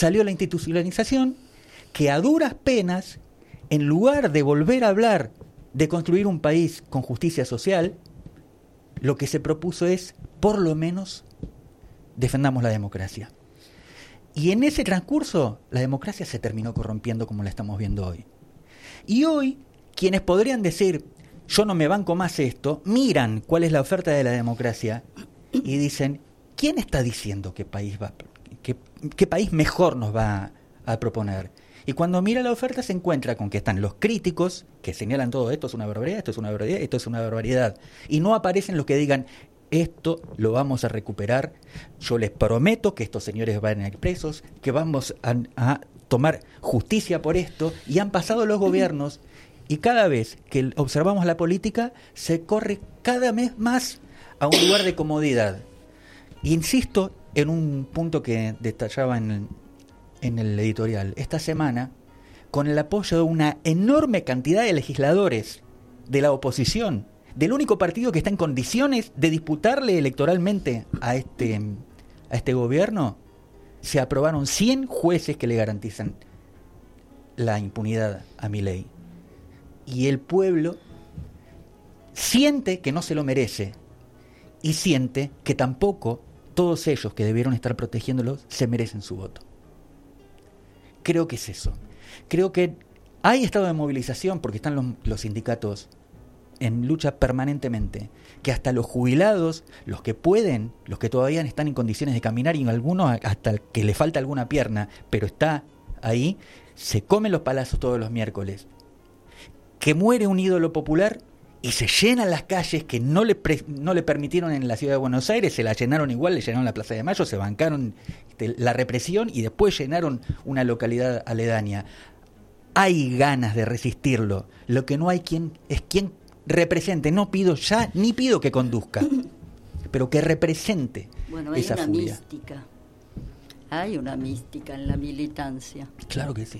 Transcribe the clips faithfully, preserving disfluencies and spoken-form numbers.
salió la institucionalización que a duras penas, en lugar de volver a hablar de construir un país con justicia social, lo que se propuso es, por lo menos, defendamos la democracia. Y en ese transcurso, la democracia se terminó corrompiendo como la estamos viendo hoy. Y hoy, quienes podrían decir, yo no me banco más esto, miran cuál es la oferta de la democracia y dicen, ¿quién está diciendo qué país va, qué, qué país mejor nos va a, a proponer? Y cuando mira la oferta se encuentra con que están los críticos que señalan todo, esto es una barbaridad, esto es una barbaridad, esto es una barbaridad. Y no aparecen los que digan, esto lo vamos a recuperar, yo les prometo que estos señores van a ir presos, que vamos a, a tomar justicia por esto. Y han pasado los gobiernos y cada vez que observamos la política se corre cada vez más a un lugar de comodidad. Insisto en un punto que detallaba en el, en el editorial. Esta semana, con el apoyo de una enorme cantidad de legisladores de la oposición, del único partido que está en condiciones de disputarle electoralmente a este, a este gobierno, se aprobaron cien jueces que le garantizan la impunidad a Milei. Y el pueblo siente que no se lo merece y siente que tampoco todos ellos que debieron estar protegiéndolos se merecen su voto. Creo que es eso. Creo que hay estado de movilización porque están los, los sindicatos en lucha permanentemente, que hasta los jubilados, los que pueden, los que todavía están en condiciones de caminar y algunos hasta el que le falta alguna pierna, pero está ahí, se comen los palazos todos los miércoles. Que muere un ídolo popular y se llenan las calles que no le, pre- no le permitieron en la ciudad de Buenos Aires, se la llenaron igual, le llenaron la Plaza de Mayo, se bancaron este, la represión y después llenaron una localidad aledaña. Hay ganas de resistirlo, lo que no hay quien es quien represente, no pido ya, ni pido que conduzca, pero que represente bueno, hay esa una furia. mística, hay una mística en la militancia. Claro que sí.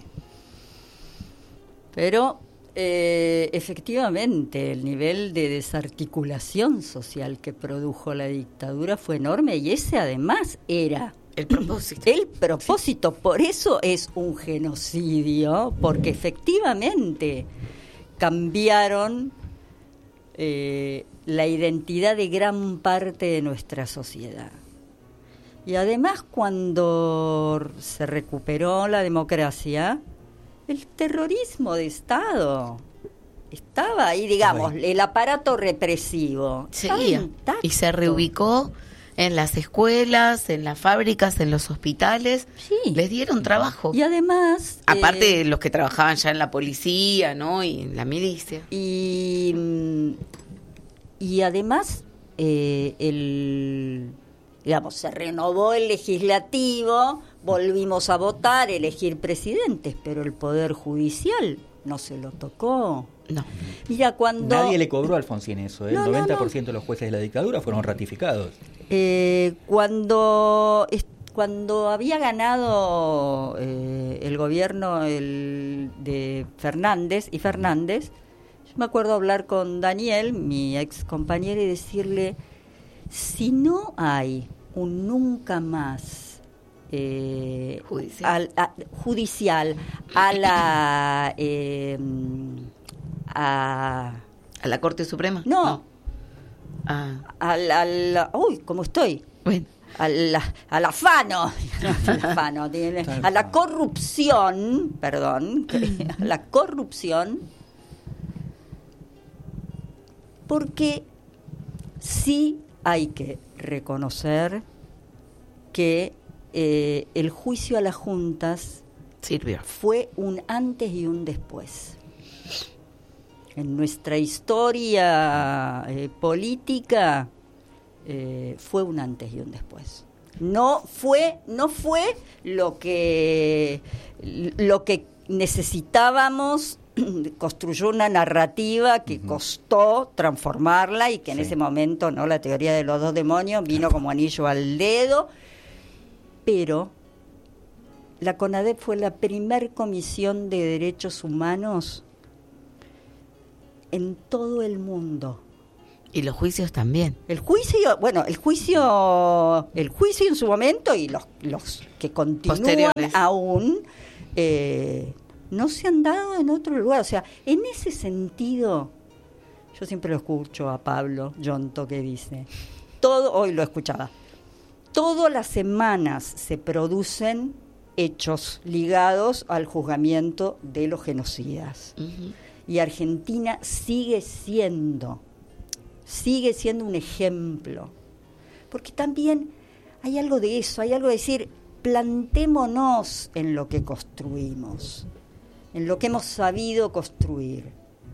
Pero eh, efectivamente el nivel de desarticulación social que produjo la dictadura fue enorme y ese además era el propósito. El propósito, sí. Por eso es un genocidio, porque efectivamente cambiaron eh, la identidad de gran parte de nuestra sociedad. Y además cuando se recuperó la democracia, el terrorismo de Estado estaba ahí, digamos, ahí. El aparato represivo seguía y se reubicó en las escuelas, en las fábricas, en los hospitales. Sí. Les dieron trabajo. Y además aparte eh, de los que trabajaban ya en la policía, ¿no? Y en la milicia. Y y además eh, el digamos, se renovó el legislativo, volvimos a votar, elegir presidentes, pero el Poder Judicial no se lo tocó. No. Mira, cuando... Nadie le cobró a Alfonsín eso, ¿eh? No, El noventa por ciento no, no. de los jueces de la dictadura fueron ratificados. Eh, cuando, cuando había ganado eh, el gobierno el de Fernández y Fernández, yo me acuerdo hablar con Daniel, mi ex compañero, y decirle... Si no hay un nunca más eh, judicial. Al, a, judicial a la eh, a, a la Corte Suprema, no, no. Ah. a la, a la uy, ¿cómo estoy? Bueno. Al, al afano, al afano a la corrupción, perdón, a la corrupción, porque sí hay que reconocer que eh, el juicio a las juntas sirvió. Fue un antes y un después. En nuestra historia eh, política eh, fue un antes y un después. No fue, no fue lo que lo que necesitábamos. Construyó una narrativa que uh-huh. costó transformarla y que en sí. ese momento, no, la teoría de los dos demonios vino como anillo al dedo, pero la CONADEP fue la primer comisión de derechos humanos en todo el mundo Y los juicios también. El juicio, bueno, el juicio, el juicio en su momento y los, los que continúan posteriores aún eh, no se han dado en otro lugar. O sea, en ese sentido, yo siempre lo escucho a Pablo Yonto que dice, todo, hoy lo escuchaba, todas las semanas se producen hechos ligados al juzgamiento de los genocidas. Uh-huh. Y Argentina sigue siendo, sigue siendo un ejemplo. Porque también hay algo de eso, hay algo de decir, plantémonos en lo que construimos, en lo que hemos sabido construir,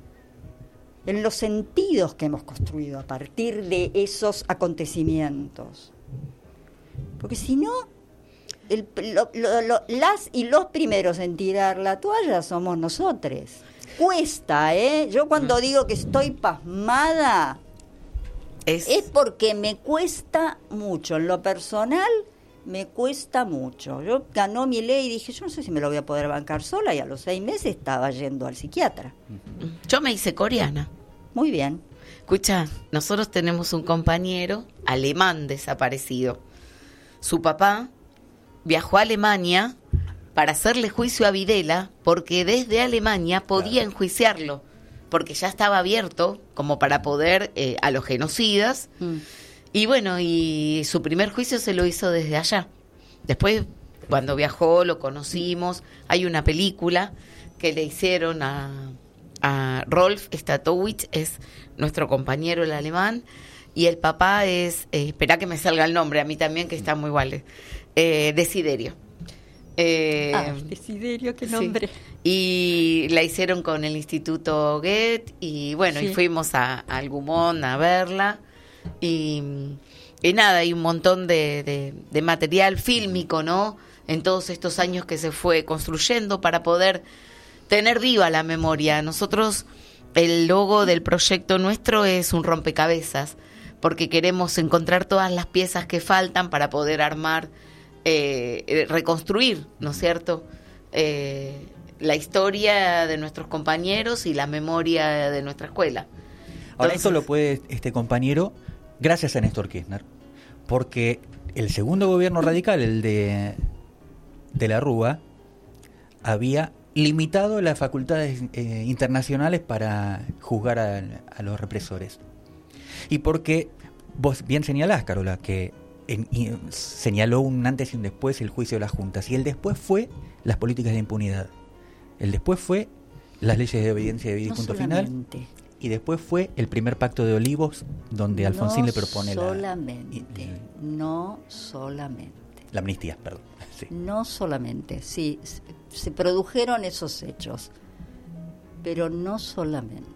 en los sentidos que hemos construido a partir de esos acontecimientos. Porque si no, el, lo, lo, lo, las y los primeros en tirar la toalla somos nosotros. Cuesta, ¿eh? Yo cuando digo que estoy pasmada, es... es porque me cuesta mucho. En lo personal, me cuesta mucho. Yo ganó Milei y dije, yo no sé si me lo voy a poder bancar sola, y a los seis meses estaba yendo al psiquiatra. Yo me hice coreana. Muy bien. Escucha, nosotros tenemos un compañero alemán desaparecido. Su papá viajó a Alemania para hacerle juicio a Videla, porque desde Alemania podía claro. enjuiciarlo, porque ya estaba abierto como para poder eh, a los genocidas. Mm. Y bueno, y su primer juicio se lo hizo desde allá. Después, cuando viajó, lo conocimos. Hay una película que le hicieron a, a Rolf Statowitz, es nuestro compañero el alemán, y el papá es, eh, espera que me salga el nombre, a mí también, que está muy igual, eh, Desiderio. Eh, ah, Desiderio, qué nombre. Sí. Y la hicieron con el Instituto Goethe, y bueno, sí. y fuimos a, a Algumón a verla, y, y nada, hay un montón de, de, de material fílmico, ¿no? En todos estos años que se fue construyendo para poder tener viva la memoria. Nosotros, el logo del proyecto nuestro es un rompecabezas, porque queremos encontrar todas las piezas que faltan para poder armar, eh, reconstruir, ¿no es cierto?, eh, la historia de nuestros compañeros y la memoria de nuestra escuela. Ahora, esto lo puede este compañero gracias a Néstor Kirchner, porque el segundo gobierno radical, el de, de la Rúa, había limitado las facultades eh, internacionales para juzgar a, a los represores. Y porque vos bien señalás, Carola, que en, y, señaló un antes y un después el juicio de las juntas, y el después fue las políticas de impunidad, el después fue las leyes de obediencia debida y no punto solamente. final, y después fue el primer pacto de Olivos, donde Alfonsín no le propone solamente, la... Y, no solamente. La amnistía, perdón. Sí. No solamente, sí, se produjeron esos hechos, pero no solamente.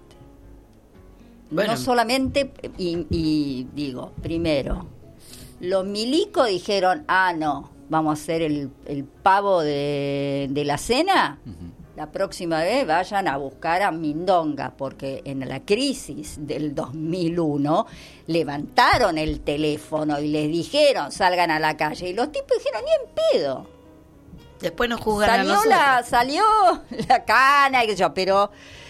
Bueno. No solamente, y, y digo, primero, los milicos dijeron, ah, no, vamos a hacer el, el pavo de, de la cena, uh-huh. La próxima vez vayan a buscar a Mindonga, porque en la crisis del dos mil uno levantaron el teléfono y les dijeron, salgan a la calle, y los tipos dijeron, ni en pedo. Después nos juzgan salió a nosotros. La, salió la cana, y qué sé yo, pero...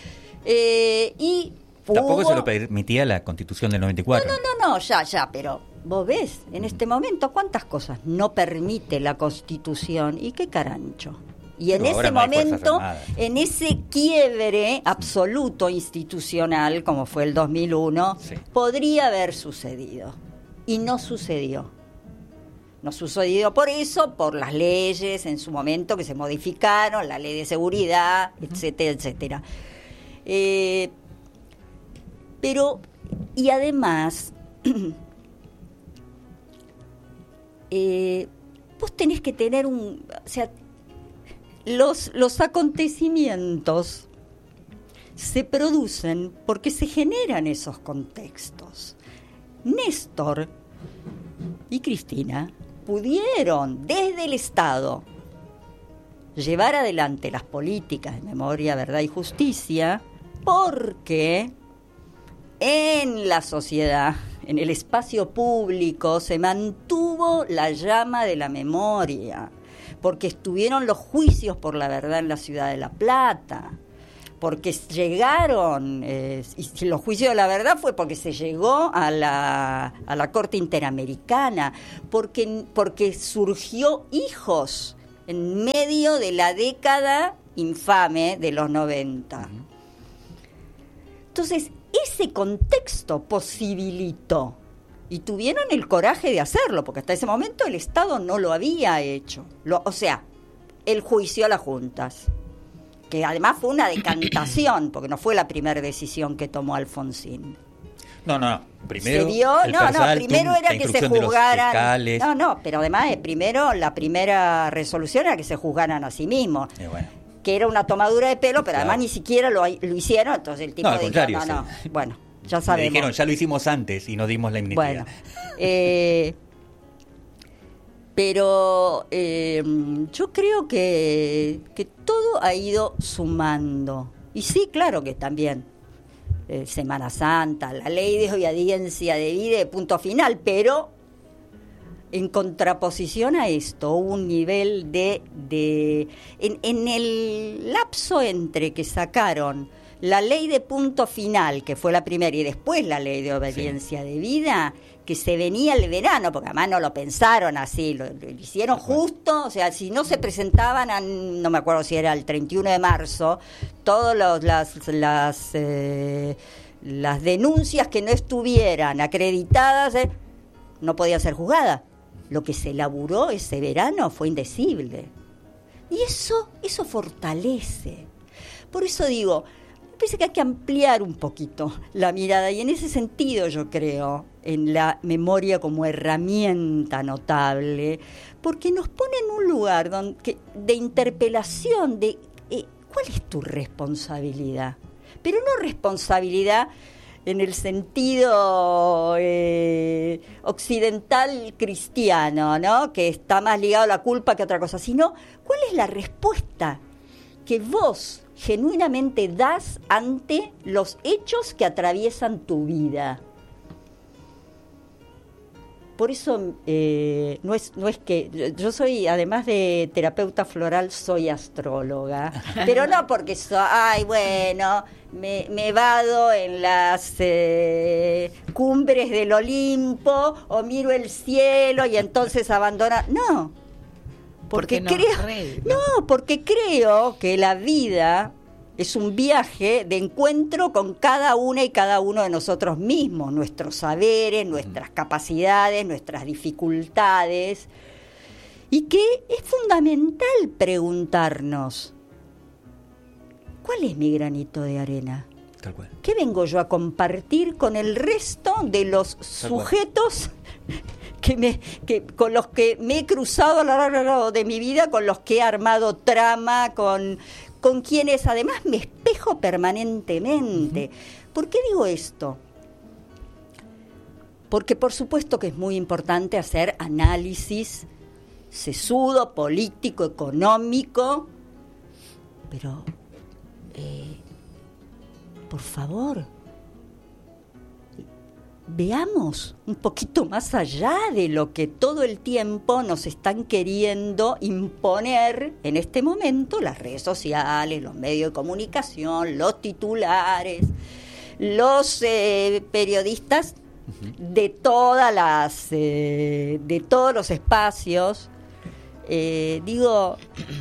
Eh, y Tampoco hubo... se lo permitía la Constitución del noventa y cuatro. No, no, no, no, ya, ya, pero vos ves, en este momento, cuántas cosas no permite la Constitución, y qué carancho. Y en pero ese no momento, en ese quiebre absoluto institucional, como fue el dos mil uno, sí. podría haber sucedido. Y no sucedió. No sucedió por eso, por las leyes en su momento que se modificaron, la ley de seguridad, etcétera, etcétera. Eh, pero, y además, eh, vos tenés que tener un... O sea, los, los acontecimientos se producen porque se generan esos contextos. Néstor y Cristina pudieron desde el Estado llevar adelante las políticas de memoria, verdad y justicia porque en la sociedad, en el espacio público, se mantuvo la llama de la memoria, porque estuvieron los juicios por la verdad en la ciudad de La Plata, porque llegaron, eh, y los juicios de la verdad fue porque se llegó a la, a la Corte Interamericana, porque, porque surgió Hijos en medio de la década infame de los noventa. Entonces, ese contexto posibilitó, y tuvieron el coraje de hacerlo, porque hasta ese momento el Estado no lo había hecho. Lo, o sea, el juicio a las juntas, que además fue una decantación, porque no fue la primera decisión que tomó Alfonsín. No, no, no. Primero, se dio, el no, no, Persaltum, primero era la que se instrucción de los juzgaran. fiscales. No, no, pero además, eh, primero, la primera resolución era que se juzgaran a sí mismos. Eh, bueno. Que era una tomadura de pelo, pero Claro. además ni siquiera lo, lo hicieron, entonces el tipo No, al dijo, contrario, no, no, sí. bueno, ya Me sabemos. dijeron, ya lo hicimos antes y nos dimos la amnistía. Bueno, eh, pero eh, yo creo que, que todo ha ido sumando. Y sí, claro que también eh, Semana Santa, la ley de obediencia de vida de punto final, pero en contraposición a esto, hubo un nivel de... de en, en el lapso entre que sacaron la ley de punto final, que fue la primera, y después la ley de obediencia sí. de vida, que se venía el verano, porque además no lo pensaron así, lo, lo hicieron justo, o sea, si no se presentaban, a, no me acuerdo si era el treinta y uno de marzo, todas las, las, eh, las denuncias que no estuvieran acreditadas eh, no podían ser juzgadas. Lo que se elaboró ese verano fue indecible. Y eso, eso fortalece. Por eso digo, me parece que hay que ampliar un poquito la mirada, y en ese sentido yo creo en la memoria como herramienta notable, porque nos pone en un lugar donde, que, de interpelación de eh, ¿cuál es tu responsabilidad? Pero no responsabilidad en el sentido eh, occidental cristiano, ¿no? Que está más ligado a la culpa que a otra cosa, sino ¿cuál es la respuesta que vos genuinamente das ante los hechos que atraviesan tu vida? Por eso eh, no es no es que yo soy, además de terapeuta floral, soy astróloga, pero no porque soy, ay bueno, me, me vado en las eh, cumbres del Olimpo o miro el cielo y entonces abandono, no, porque no, creo, re, no. no, porque creo que la vida es un viaje de encuentro con cada una y cada uno de nosotros mismos, nuestros saberes, nuestras capacidades, nuestras dificultades, y que es fundamental preguntarnos, ¿cuál es mi granito de arena? Tal cual. ¿Qué vengo yo a compartir con el resto de los Tal sujetos que me, que, con los que me he cruzado a lo largo de mi vida, con los que he armado trama, con... con quienes además me espejo permanentemente? Uh-huh. ¿Por qué digo esto? Porque por supuesto que es muy importante hacer análisis sesudo, político, económico, pero eh, por favor, veamos un poquito más allá de lo que todo el tiempo nos están queriendo imponer en este momento las redes sociales, los medios de comunicación, los titulares, los eh, periodistas uh-huh. de todas las eh, de todos los espacios. Eh, digo,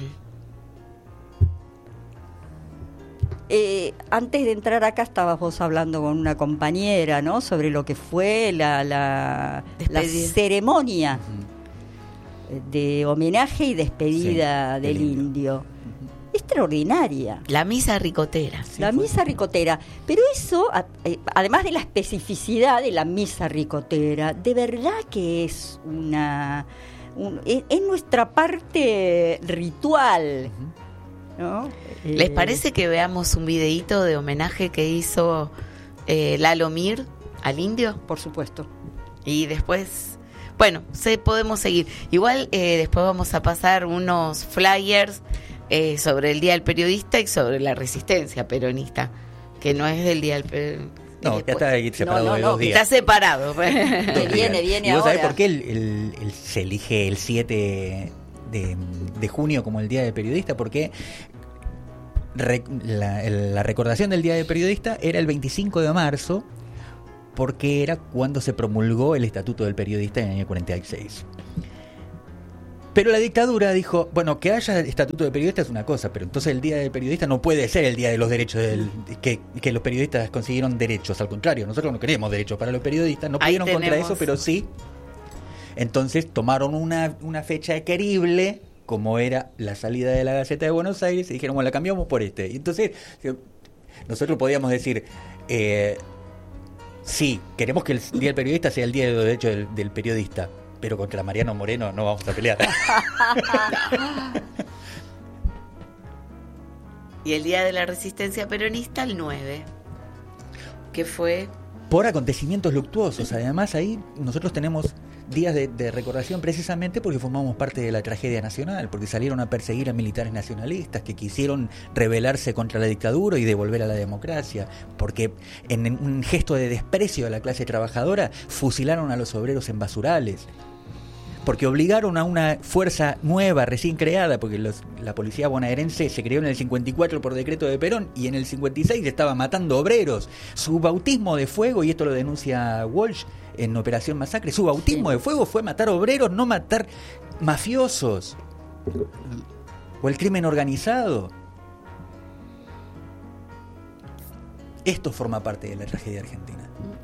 Eh, antes de entrar acá estabas vos hablando con una compañera, ¿no? Sobre lo que fue la, la, la ceremonia uh-huh. de homenaje y despedida sí, del indio. indio. Uh-huh. Extraordinaria. La misa ricotera. Sí, la fue. misa ricotera. Pero eso, además de la especificidad de la misa ricotera, de verdad que es una... Un, es, es nuestra parte ritual, uh-huh. ¿no? ¿Les parece que veamos un videíto de homenaje que hizo eh, Lalo Mir al indio? Por supuesto. Y después, bueno, se, podemos seguir. Igual eh, después vamos a pasar unos flyers eh, sobre el Día del Periodista y sobre la resistencia peronista, que no es del Día del Periodista. No, ya está ahí separado no, no, de no, dos días. Está separado. Que viene, viene ¿Y vos ahora. sabés por qué el, el, el, se elige el siete de, de junio como el Día del Periodista? Porque Re, la, la recordación del Día del Periodista era el veinticinco de marzo, porque era cuando se promulgó el Estatuto del Periodista en el año cuarenta y seis. Pero la dictadura dijo, bueno, que haya Estatuto de Periodista es una cosa, pero entonces el Día del Periodista no puede ser el Día de los Derechos, del, que, que los periodistas consiguieron derechos. Al contrario, nosotros no queremos derechos para los periodistas, no pudieron contra eso, pero sí. Entonces tomaron una, una fecha querible, como era la salida de la Gaceta de Buenos Aires, y dijeron, bueno, la cambiamos por este. Y entonces nosotros podíamos decir, eh, sí, queremos que el Día del Periodista sea el Día de los Derechos del, del Periodista, pero contra Mariano Moreno no vamos a pelear. Y el Día de la Resistencia Peronista, el nueve, que fue... por acontecimientos luctuosos. Además, ahí nosotros tenemos días de, de recordación precisamente porque formamos parte de la tragedia nacional, porque salieron a perseguir a militares nacionalistas que quisieron rebelarse contra la dictadura y devolver a la democracia, porque en un gesto de desprecio a la clase trabajadora fusilaron a los obreros en basurales, porque obligaron a una fuerza nueva, recién creada, porque los, la policía bonaerense se creó en el cincuenta y cuatro por decreto de Perón, y en el cincuenta y seis estaba matando obreros. Su bautismo de fuego, y esto lo denuncia Walsh en Operación Masacre, su bautismo sí. de fuego fue matar obreros, no matar mafiosos o el crimen organizado. Esto forma parte de la tragedia argentina.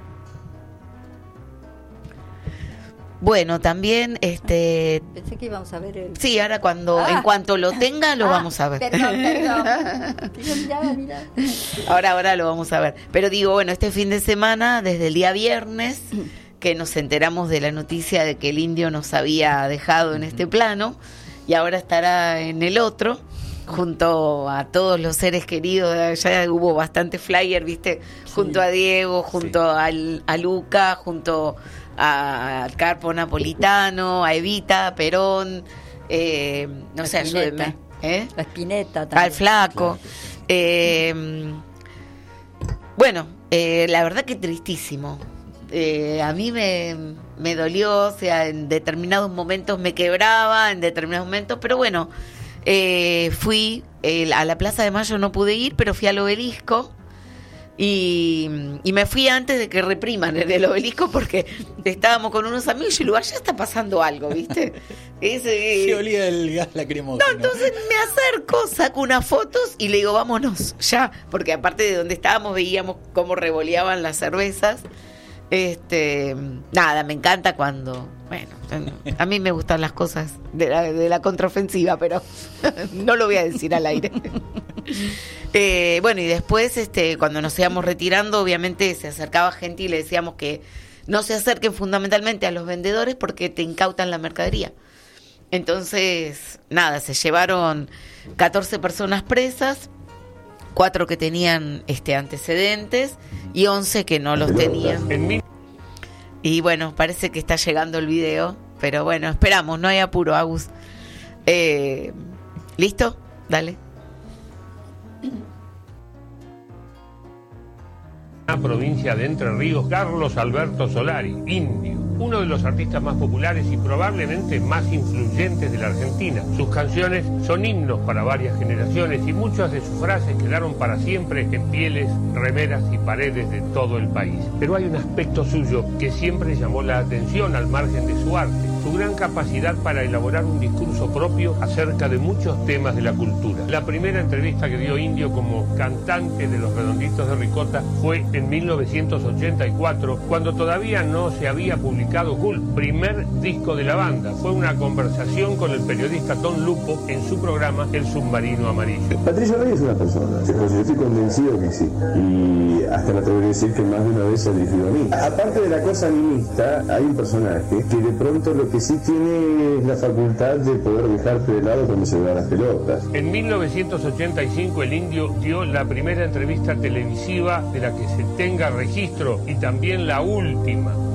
Bueno, también este pensé que íbamos a ver el... Sí, ahora cuando ah. en cuanto lo tenga lo ah, vamos a ver. Perdón, perdón. Mirá, mirá. Ahora, ahora lo vamos a ver. Pero digo, bueno, este fin de semana, desde el día viernes, que nos enteramos de la noticia de que el indio nos había dejado en este plano y ahora estará en el otro, junto a todos los seres queridos. Ya hubo bastante flyer, ¿viste? Junto sí. a Diego, junto sí. al, a Luca, junto al Carpo Napolitano, a Evita, a Perón, eh, no sé, ayúdenme. ¿Eh? La Spinetta también. Al Flaco. Claro. Eh, bueno, eh, la verdad que tristísimo. Eh, a mí me, me dolió, o sea, en determinados momentos me quebraba, en determinados momentos, pero bueno, eh, fui eh, a la Plaza de Mayo, no pude ir, pero fui al Obelisco. Y, y me fui antes de que repriman en el Obelisco porque estábamos con unos amigos y yo digo, allá está pasando algo, ¿viste? Ese, Se olía el gas lacrimoso. No, entonces me acerco, saco unas fotos y le digo, vámonos, ya. Porque aparte de donde estábamos veíamos cómo revoleaban las cervezas. Este, nada, me encanta cuando... Bueno, a mí me gustan las cosas de la, de la contraofensiva, pero no lo voy a decir al aire. Eh, bueno, y después, este, cuando nos íbamos retirando, obviamente se acercaba gente y le decíamos que no se acerquen fundamentalmente a los vendedores porque te incautan la mercadería. Entonces, nada, se llevaron catorce personas presas, cuatro que tenían este antecedentes y once que no los tenían. Y bueno, parece que está llegando el video, pero bueno, esperamos, no hay apuro, Agus. Eh, ¿Listo? Dale. La provincia de Entre Ríos, Carlos Alberto Solari, indio, uno de los artistas más populares y probablemente más influyentes de la Argentina. Sus canciones son himnos para varias generaciones y muchas de sus frases quedaron para siempre en pieles, remeras y paredes de todo el país. Pero hay un aspecto suyo que siempre llamó la atención al margen de su arte, su gran capacidad para elaborar un discurso propio acerca de muchos temas de la cultura. La primera entrevista que dio Indio como cantante de Los Redonditos de Ricota fue en mil novecientos ochenta y cuatro, cuando todavía no se había publicado Cult, primer disco de la banda. Fue una conversación con el periodista Tom Lupo en su programa El Submarino Amarillo. Patricio Rey es una persona, yo estoy convencido que sí, y hasta me atrevería a decir que más de una vez se ha dirigido a mí. Aparte de la cosa animista, hay un personaje que de pronto lo que sí tiene es la facultad de poder dejarte de lado cuando se dan las pelotas. En mil novecientos ochenta y cinco el Indio dio la primera entrevista televisiva de la que se tenga registro y también la última.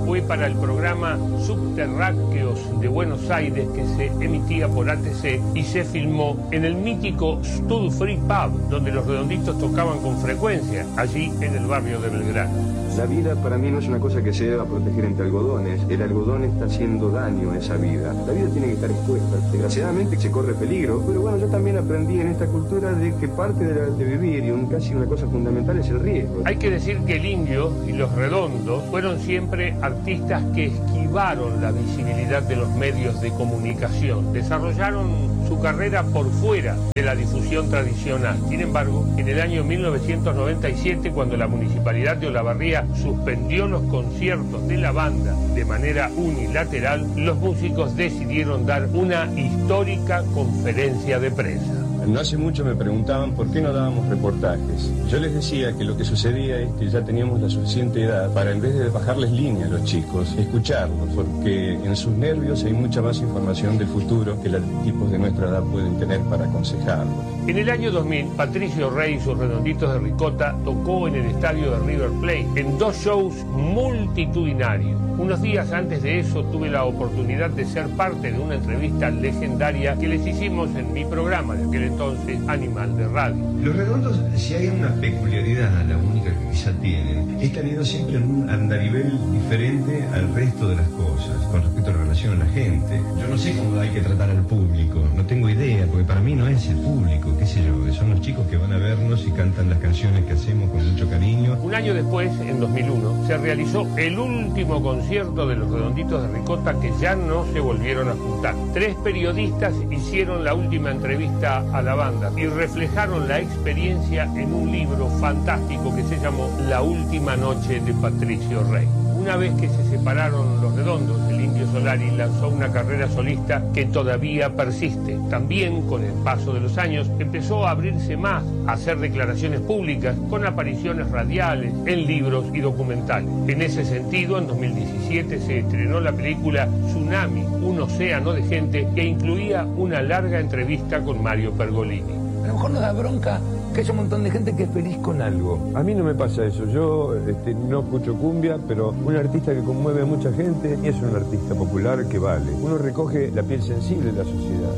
fue para el programa Subterráqueos de Buenos Aires, que se emitía por A T C y se filmó en el mítico Stud Free Pub, donde los Redonditos tocaban con frecuencia, allí en el barrio de Belgrano. La vida para mí no es una cosa que se deba proteger entre algodones. El algodón está haciendo daño a esa vida. La vida tiene que estar expuesta. Desgraciadamente se corre peligro, pero bueno, yo también aprendí en esta cultura de que parte de, la, de vivir y un, casi una cosa fundamental es el riesgo. Hay que decir que el Indio y los Redondos fueron siempre artistas que esquivaron la visibilidad de los medios de comunicación. Desarrollaron su carrera por fuera de la difusión tradicional. Sin embargo, en el año mil novecientos noventa y siete, cuando la Municipalidad de Olavarría suspendió los conciertos de la banda de manera unilateral, los músicos decidieron dar una histórica conferencia de prensa. No hace mucho me preguntaban por qué no dábamos reportajes. Yo les decía que lo que sucedía es que ya teníamos la suficiente edad para, en vez de bajarles línea a los chicos, escucharlos, porque en sus nervios hay mucha más información del futuro que los tipos de nuestra edad pueden tener para aconsejarlos. En el año dos mil, Patricio Rey y sus Redonditos de Ricota tocó en el estadio de River Plate en dos shows multitudinarios. Unos días antes de eso tuve la oportunidad de ser parte de una entrevista legendaria que les hicimos en mi programa de aquel entonces, Animal de Radio. Los Redondos, si hay una peculiaridad, la única que quizá tienen, es que han ido siempre en un andarivel diferente al resto de las cosas, con respecto a la relación a la gente. Yo no sé cómo hay que tratar al público, no tengo idea, porque para mí no es el público, qué sé yo, son los chicos que van a vernos y cantan las canciones que hacemos con mucho cariño. Un año después, en dos mil uno, se realizó el último concierto de los Redonditos de Ricota, que ya no se volvieron a juntar. Tres periodistas hicieron la última entrevista a la banda y reflejaron la experiencia en un libro fantástico que se llamó La Última Noche de Patricio Rey. Una vez que se separaron los Redondos, el Indio Solari lanzó una carrera solista que todavía persiste. También, con el paso de los años, empezó a abrirse más, a hacer declaraciones públicas, con apariciones radiales, en libros y documentales. En ese sentido, en dos mil diecisiete se estrenó la película Tsunami, un océano de gente, que incluía una larga entrevista con Mario Pergolini. A lo mejor nos da bronca que haya un montón de gente que es feliz con algo. A mí no me pasa eso. Yo este, no escucho cumbia, pero un artista que conmueve a mucha gente y es un artista popular que vale. Uno recoge la piel sensible de la sociedad,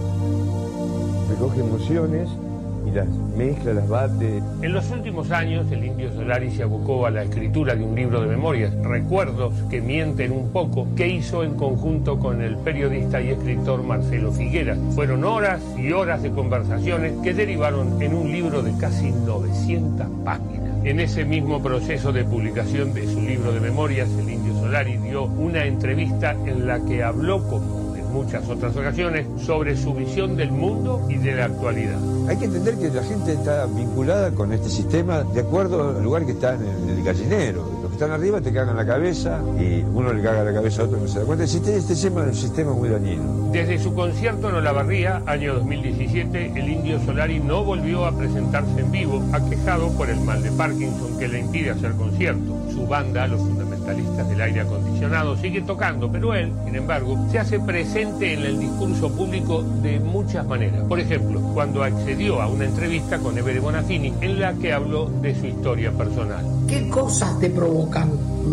recoge emociones y las mezcla, las bate. En los últimos años, el Indio Solari se abocó a la escritura de un libro de memorias, Recuerdos que mienten un poco, que hizo en conjunto con el periodista y escritor Marcelo Figueras. Fueron horas y horas de conversaciones que derivaron en un libro de casi novecientas páginas. En ese mismo proceso de publicación de su libro de memorias, el Indio Solari dio una entrevista en la que habló, como muchas otras ocasiones, sobre su visión del mundo y de la actualidad. Hay que entender que la gente está vinculada con este sistema de acuerdo al lugar que está en el gallinero. Los que están arriba te cagan la cabeza y uno le caga la cabeza a otro y no se da cuenta. Este, este sistema es un sistema muy dañino. Desde su concierto en Olavarría, año dos mil diecisiete, el Indio Solari no volvió a presentarse en vivo, aquejado por el mal de Parkinson que le impide hacer conciertos. Su banda, los fundamentalistas del aire acondicionado, sigue tocando, pero él, sin embargo, se hace presente en el discurso público de muchas maneras. Por ejemplo, cuando accedió a una entrevista con Eve de Bonafini, en la que habló de su historia personal. ¿Qué cosas te provocan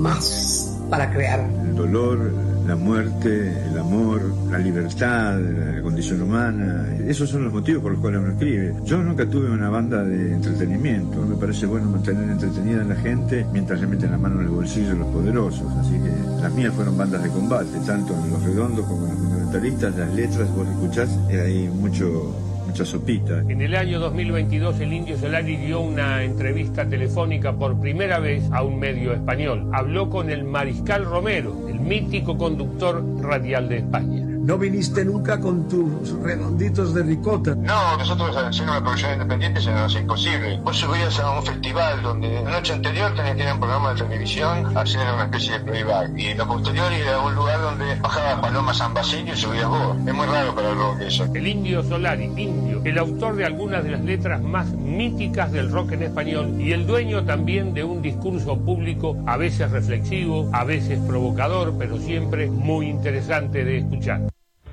más para crear? El dolor, la muerte, el amor, la libertad, la condición humana. Esos son los motivos por los cuales uno escribe. Yo nunca tuve una banda de entretenimiento. Me parece bueno mantener entretenida a la gente mientras le meten la mano en el bolsillo los poderosos. Así que las mías fueron bandas de combate, tanto en Los Redondos como en Los Fundamentalistas. Las letras, vos escuchás, hay mucho... mucha sopita. En el año dos mil veintidós, el Indio Solari dio una entrevista telefónica por primera vez a un medio español. Habló con el Mariscal Romero, el mítico conductor radial de España. ¿No viniste nunca con tus Redonditos de Ricota? No, nosotros haciendo una producción independiente se nos hace imposible. Vos subías a un festival donde la noche anterior tenías que ir a un programa de televisión haciendo una especie de playback. Y lo posterior ir a un lugar donde bajaba Paloma San Basilio y subías vos. Es muy raro para el rock eso. El Indio Solari, Indio, el autor de algunas de las letras más míticas del rock en español y el dueño también de un discurso público a veces reflexivo, a veces provocador, pero siempre muy interesante de escuchar.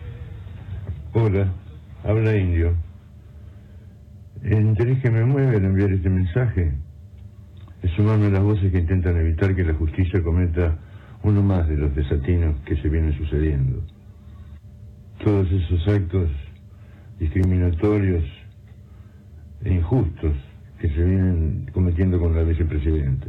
Hola, habla Indio. El interés que me mueve al enviar este mensaje es sumarme a las voces que intentan evitar que la justicia cometa uno más de los desatinos que se vienen sucediendo. Todos esos actos discriminatorios e injustos que se vienen cometiendo con la vicepresidenta.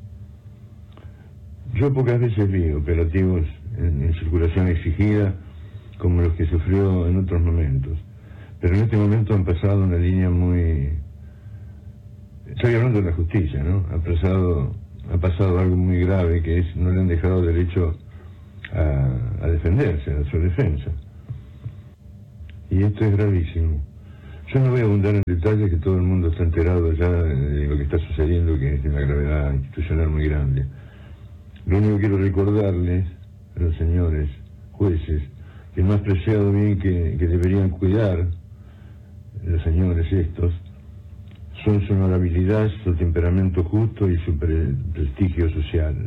Yo pocas veces vi operativos en, en circulación exigida como los que sufrió en otros momentos, pero en este momento han pasado una línea muy... Estoy hablando de la justicia, ¿no? Ha pasado, ha pasado algo muy grave, que es no le han dejado derecho a, a defenderse, a su defensa. Y esto es gravísimo. Yo no voy a abundar en detalles, que todo el mundo está enterado ya de lo que está sucediendo, que es una gravedad institucional muy grande. Lo único que quiero recordarles a los señores jueces, que no ha apreciado bien que, que deberían cuidar los señores estos, son su honorabilidad, su temperamento justo y su pre prestigio social.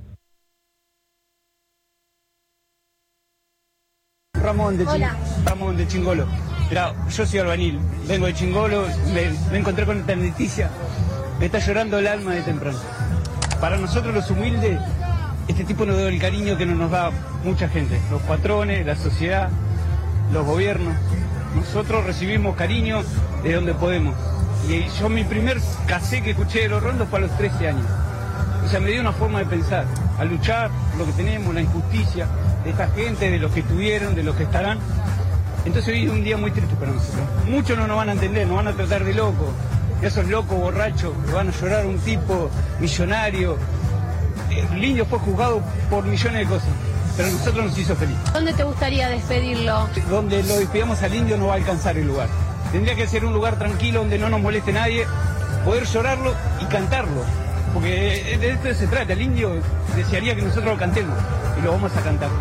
Ramón de, Hola. Ramón de Chingolo. Mirá, yo soy albañil, vengo de Chingolo, me, me encontré con esta noticia, me está llorando el alma de temprano. Para nosotros los humildes, este tipo nos da el cariño que no nos da mucha gente, los patrones, la sociedad, los gobiernos. Nosotros recibimos cariño de donde podemos. Y yo mi primer casé que escuché de los rondos fue a los trece años. O sea, me dio una forma de pensar, a luchar por lo que tenemos, la injusticia de esta gente, de los que estuvieron, de los que estarán. Entonces hoy es un día muy triste para nosotros. Muchos no nos van a entender, nos van a tratar de locos. Esos locos borrachos que van a llorar un tipo millonario. El indio fue juzgado por millones de cosas, pero a nosotros nos hizo feliz. ¿Dónde te gustaría despedirlo? Donde lo despedamos al indio no va a alcanzar el lugar. Tendría que ser un lugar tranquilo donde no nos moleste nadie, poder llorarlo y cantarlo. Porque de esto se trata, el indio desearía que nosotros lo cantemos y lo vamos a cantar.